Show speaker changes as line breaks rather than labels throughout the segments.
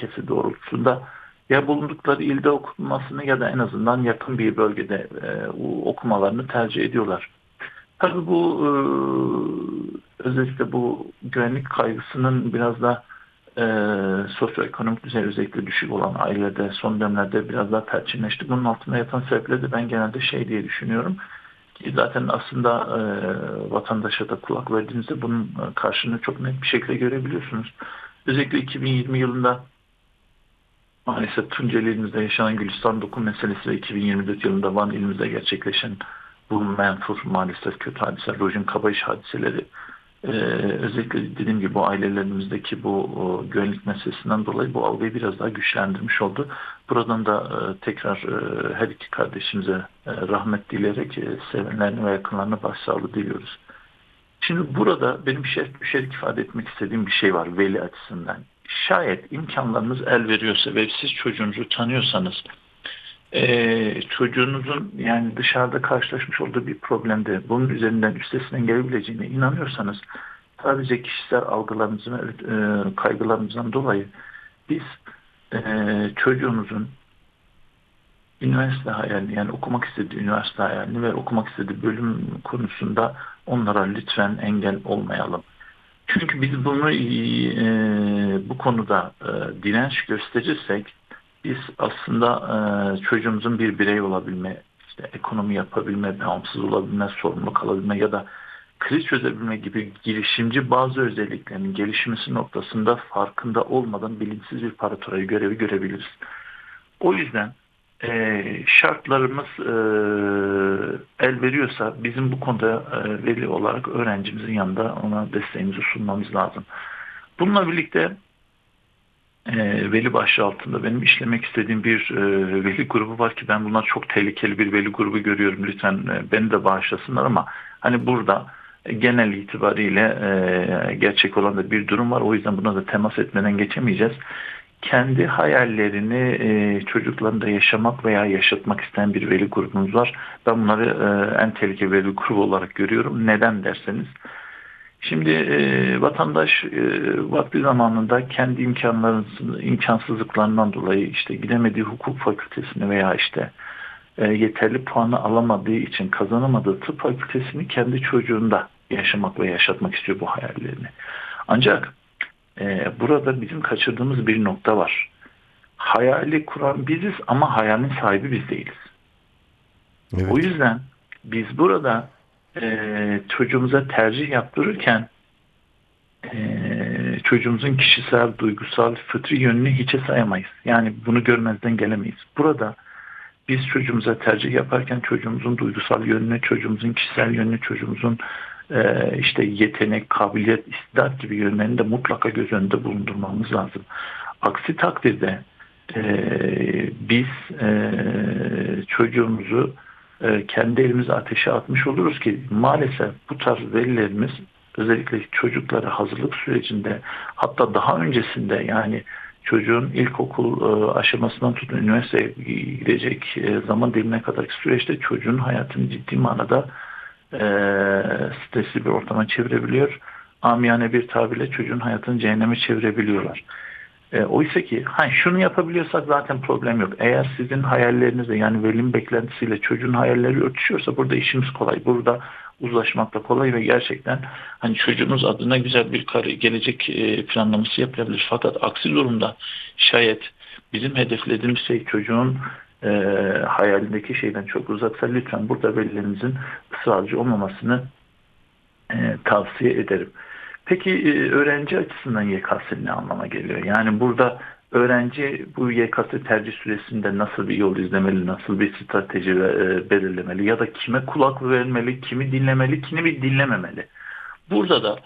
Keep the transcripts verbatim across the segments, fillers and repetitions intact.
ilkesi doğrultusunda ya bulundukları ilde okunmasını ya da en azından yakın bir bölgede e, okumalarını tercih ediyorlar. Tabii bu e, özellikle bu güvenlik kaygısının biraz da e, sosyoekonomik düzey özellikle düşük olan ailede son dönemlerde biraz daha perçinleşti. Bunun altında yatan sebepleri de ben genelde şey diye düşünüyorum. Ki zaten aslında e, vatandaşa da kulak verdiğinizde bunun e, karşılığını çok net bir şekilde görebiliyorsunuz. Özellikle iki bin yirmi yılında maalesef Tunceli ilimizde yaşanan Gülistan Dokum meselesi ve iki bin yirmi dört yılında Van ilimizde gerçekleşen bu menfur maalesef kötü hadise, Rojin Kabayış hadiseleri e, özellikle dediğim gibi bu ailelerimizdeki bu o, güvenlik meselesinden dolayı bu algıyı biraz daha güçlendirmiş oldu. Buradan da e, tekrar e, her iki kardeşimize e, rahmet dileyerek e, sevenlerine ve yakınlarına başsağlığı diliyoruz. Şimdi burada benim şerh düşerek ifade etmek istediğim bir şey var veli açısından. Şayet imkanlarınız el veriyorsa ve siz çocuğunuzu tanıyorsanız e, çocuğunuzun yani dışarıda karşılaşmış olduğu bir problemde bunun üzerinden üstesinden gelebileceğine inanıyorsanız sadece kişisel algılarımızın ve e, kaygılarımızdan dolayı biz e, çocuğunuzun üniversite hayalini yani okumak istediği üniversite hayalini ve okumak istediği bölüm konusunda onlara lütfen engel olmayalım. Çünkü biz bunu e, bu konuda e, direnç gösterirsek biz aslında e, çocuğumuzun bir birey olabilme, işte ekonomi yapabilme, bağımsız olabilme, sorumluluk alabilme ya da kriz çözebilme gibi girişimci bazı özelliklerinin gelişmesi noktasında farkında olmadan bilinçsiz bir paratorayı görevi görebiliriz. O yüzden e, şartlarımız e, el veriyorsa bizim bu konuda e, veli olarak öğrencimizin yanında ona desteğimizi sunmamız lazım. Bununla birlikte e, veli başlığı altında benim işlemek istediğim bir e, veli grubu var ki ben bunlar çok tehlikeli bir veli grubu görüyorum. Lütfen e, beni de bağışlasınlar ama hani burada e, genel itibariyle e, gerçek olan da bir durum var. O yüzden buna da temas etmeden geçemeyeceğiz. Kendi hayallerini e, çocuklarında yaşamak veya yaşatmak isteyen bir veli grubumuz var. Ben bunları e, en tehlikeli veli grubu olarak görüyorum. Neden derseniz. Şimdi e, vatandaş e, vakti zamanında kendi imkanlarının imkansızlıklarından dolayı işte gidemediği hukuk fakültesini veya işte e, yeterli puanı alamadığı için kazanamadığı tıp fakültesini kendi çocuğunda yaşamak ve yaşatmak istiyor bu hayallerini. Ancak Ee, burada bizim kaçırdığımız bir nokta var. Hayali kuran biziz ama hayalin sahibi biz değiliz. O
Evet.
yüzden biz burada e, çocuğumuza tercih yaptırırken e, çocuğumuzun kişisel, duygusal, fıtri yönünü hiçe sayamayız. Yani bunu görmezden gelemeyiz. Burada biz çocuğumuza tercih yaparken çocuğumuzun duygusal yönünü, çocuğumuzun kişisel yönünü, çocuğumuzun e, işte yetenek, kabiliyet, istidat gibi yönlerini de mutlaka göz önünde bulundurmamız lazım. Aksi takdirde e, biz e, çocuğumuzu e, kendi elimize ateşe atmış oluruz ki maalesef bu tarz velilerimiz özellikle çocukları hazırlık sürecinde hatta daha öncesinde yani çocuğun ilkokul e, aşamasından tutun üniversiteye gidecek e, zaman dilimine kadarki süreçte çocuğun hayatını ciddi manada e, stresli bir ortama çevirebiliyor. Amiyane bir tabirle çocuğun hayatını cehenneme çevirebiliyorlar. E, oysa ki ha, şunu yapabiliyorsak zaten problem yok. Eğer sizin hayallerinizle yani velinin beklentisiyle çocuğun hayalleri örtüşüyorsa burada işimiz kolay. Burada uzlaşmak da kolay ve gerçekten hani çocuğunuz adına güzel bir kar- gelecek e, planlaması yapılabilir. Fakat aksi durumda şayet bizim hedeflediğimiz şey çocuğun e, hayalindeki şeyden çok uzaksa lütfen burada velilerinizin ısrarcı olmamasını e, tavsiye ederim. Peki e, öğrenci açısından Y K S ne anlama geliyor? Yani burada öğrenci bu Y K S tercih süresinde nasıl bir yol izlemeli, nasıl bir strateji e, belirlemeli ya da kime kulak vermeli, kimi dinlemeli, kimi dinlememeli? Burada da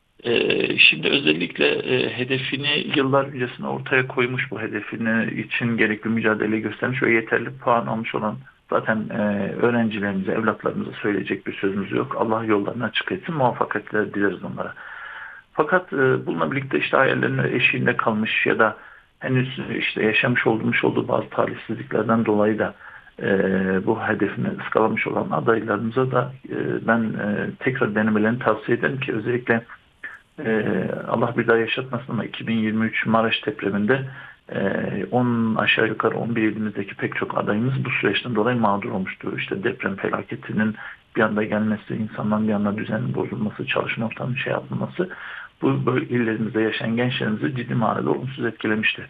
e, şimdi özellikle e, hedefini yıllar öncesine ortaya koymuş bu hedefini için gerekli mücadele göstermiş ve yeterli puan almış olan zaten e, öğrencilerimize, evlatlarımıza söyleyecek bir sözümüz yok. Allah yollarını açık etsin, muvaffakiyetler dileriz onlara. Fakat e, bununla birlikte işte hayallerinin eşiğinde kalmış ya da henüz işte yaşamış olmuş olduğu bazı talihsizliklerden dolayı da e, bu hedefini ıskalamış olan adaylarımıza da e, ben e, tekrar denemelerini tavsiye ederim ki özellikle e, Allah bir daha yaşatmasın ama iki bin yirmi üç Maraş depreminde on aşağı yukarı on bir ilimizdeki pek çok adayımız bu süreçten dolayı mağdur olmuştu. İşte deprem felaketinin bir anda gelmesi, insanların bir anda düzenin bozulması, çalışma ortamının şey yapılması, bu böyle illerimizde yaşayan gençlerimizi ciddi manada olumsuz etkilemişti.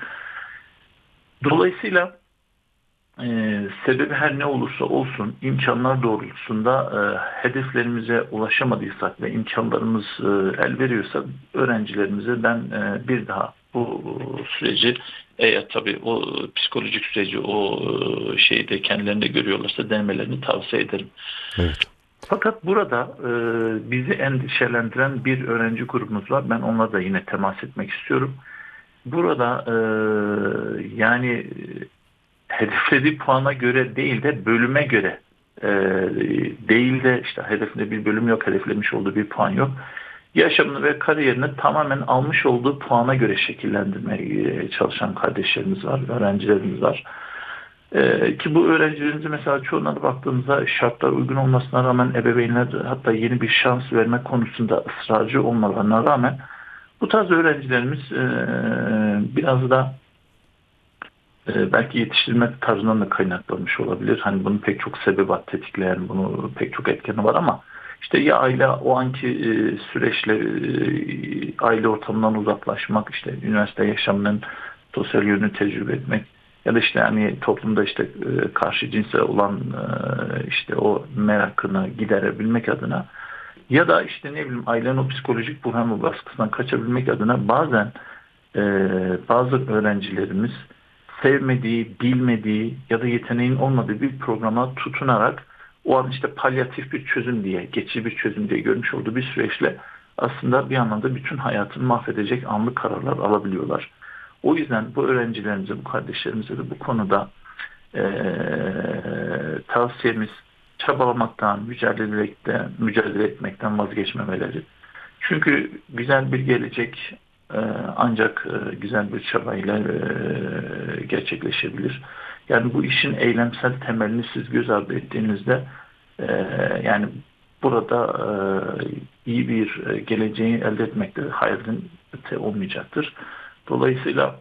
Dolayısıyla e, sebebi her ne olursa olsun imkanlar doğrultusunda e, hedeflerimize ulaşamadıysak ve imkanlarımız e, el veriyorsa öğrencilerimize ben e, bir daha bu süreci, eğer tabii o psikolojik süreci o e, şeyde kendilerinde görüyorlarsa denemelerini tavsiye ederim.
Evet.
Fakat burada e, bizi endişelendiren bir öğrenci grubumuz var. Ben onunla da yine temas etmek istiyorum. Burada e, yani hedeflediği puana göre değil de bölüme göre e, değil de işte hedefinde bir bölüm yok, hedeflemiş olduğu bir puan yok. Yaşamını ve kariyerini tamamen almış olduğu puana göre şekillendirmeye çalışan kardeşlerimiz var, öğrencilerimiz var. Ee, ki bu öğrencilerimize mesela çoğuna da baktığımızda şartlar uygun olmasına rağmen ebeveynler hatta yeni bir şans verme konusunda ısrarcı olmalarına rağmen bu tarz öğrencilerimiz e, biraz da e, belki yetiştirilme tarzından da kaynaklanmış olabilir. Hani bunun pek çok sebebi tetikleyen, bunu pek çok etkeni var ama işte ya aile o anki e, süreçle e, aile ortamından uzaklaşmak, işte üniversite yaşamının sosyal yönünü tecrübe etmek ya da işte hani toplumda işte e, karşı cinsel olan e, işte o merakını giderebilmek adına ya da işte ne bileyim ailenin o psikolojik buhran ve baskısından kaçabilmek adına bazen e, bazı öğrencilerimiz sevmediği, bilmediği ya da yeteneğin olmadığı bir programa tutunarak o an işte palyatif bir çözüm diye, geçici bir çözüm diye görmüş olduğu bir süreçle aslında bir anlamda bütün hayatını mahvedecek anlık kararlar alabiliyorlar. O yüzden bu öğrencilerimize, bu kardeşlerimize de bu konuda e, tavsiyemiz çabalamaktan, mücadele, etmekten, mücadele etmekten vazgeçmemeleri. Çünkü güzel bir gelecek e, ancak e, güzel bir çabayla e, gerçekleşebilir. Yani bu işin eylemsel temelini siz göz ardı ettiğinizde e, yani burada e, iyi bir e, geleceği elde etmekte hayalin öte olmayacaktır. Dolayısıyla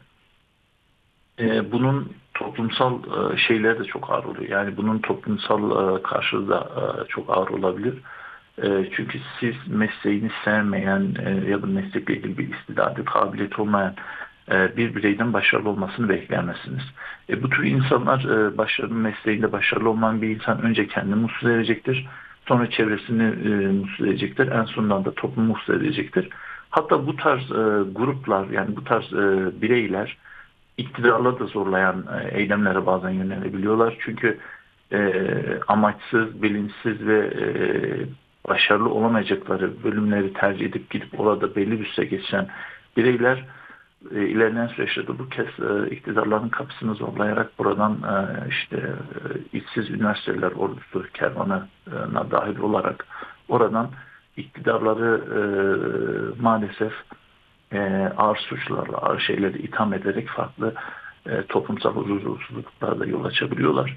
e, bunun toplumsal e, şeyleri de çok ağır oluyor. Yani bunun toplumsal e, karşılığı da e, çok ağır olabilir. E, çünkü siz mesleğini sevmeyen e, ya da meslekle ilgili bir istidadı, kabiliyet olmayan e, bir bireyden başarılı olmasını bekleyemezsiniz. E, bu tür insanlar e, başarılı mesleğinde başarılı olmayan bir insan önce kendini mutsuz edecektir. Sonra çevresini e, mutsuz edecektir. En sonunda da toplumu mutsuz edecektir. Hatta bu tarz e, gruplar yani bu tarz e, bireyler iktidarla da zorlayan e, eylemlere bazen yönelebiliyorlar. Çünkü e, amaçsız, bilinçsiz ve e, başarılı olamayacakları bölümleri tercih edip gidip orada belli bir süre geçen bireyler e, ilerleyen süreçlerde bu kez e, iktidarların kapısını zorlayarak buradan e, işte e, işsiz üniversiteler ordusu kervanına dahil olarak oradan iktidarları e, maalesef e, ağır suçlarla, ağır şeyleri itham ederek farklı e, toplumsal huzursuzluklara da yol açabiliyorlar.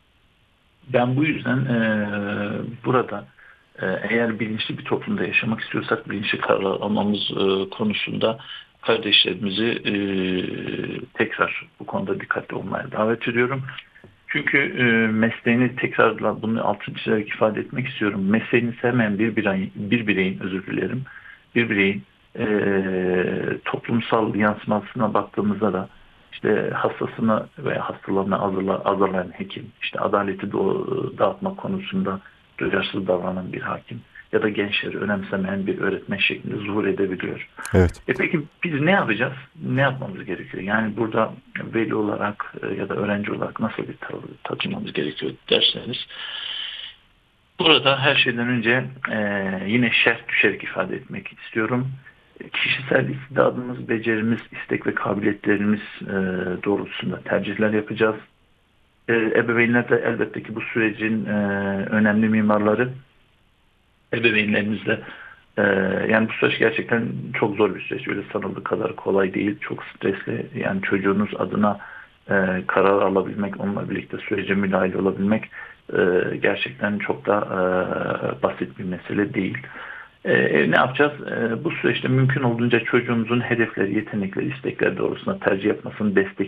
Ben bu yüzden e, burada e, eğer bilinçli bir toplumda yaşamak istiyorsak bilinçli karar almamız e, konusunda kardeşlerimizi e, tekrar bu konuda dikkatli olmaya davet ediyorum. Çünkü e, mesleğini tekrarla bunu altını çizerek ifade etmek istiyorum. Mesleğini sevmeyen bir bireyin, bir bireyin özür dilerim, bir bireyin e, toplumsal yansımasına baktığımızda da işte hastasını veya hastalarını azarlayan hekim, işte adaleti dağıtma konusunda duyarsız davranan bir hakim ya da gençleri önemsemeyen bir öğretmen şeklinde zuhur edebiliyor.
Evet.
E peki biz ne yapacağız? Ne yapmamız gerekiyor? Yani burada veli olarak ya da öğrenci olarak nasıl bir tavır takınmamız gerekiyor derseniz burada her şeyden önce e, yine şerh düşerek ifade etmek istiyorum. Kişisel istidadımız, becerimiz, istek ve kabiliyetlerimiz e, doğrultusunda tercihler yapacağız. E, ebeveynler de elbette ki bu sürecin e, önemli mimarları. Ebeveynlerimizle e, yani bu süreç gerçekten çok zor bir süreç. Öyle sanıldığı kadar kolay değil. Çok stresli. Yani çocuğunuz adına e, karar alabilmek, onunla birlikte sürece müdahil olabilmek e, gerçekten çok da e, basit bir mesele değil. E, ne yapacağız? E, bu süreçte mümkün olduğunca çocuğumuzun hedefleri, yetenekleri, istekleri doğrusunda tercih yapmasını destek